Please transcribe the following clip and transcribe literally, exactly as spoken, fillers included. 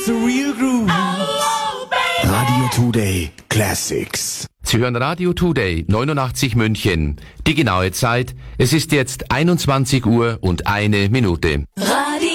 the real groove. Radio Today Classics. Sie hören Radio Today neunundachtzig München. Die genaue Zeit, es ist jetzt einundzwanzig Uhr und eine Minute.